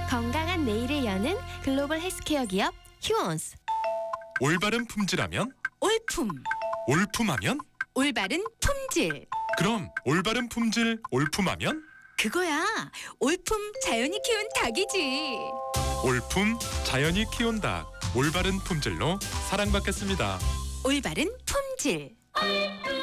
건강한 내일을 여는 글로벌 헬스케어 기업 휴원스. 올바른 품질하면? 올품. 올품하면? 올바른 품질. 그럼 올바른 품질 올품하면? 그거야. 올품 자연이 키운 닭이지. 올품 자연이 키운 닭. 올바른 품질로 사랑받겠습니다. 올바른 품질.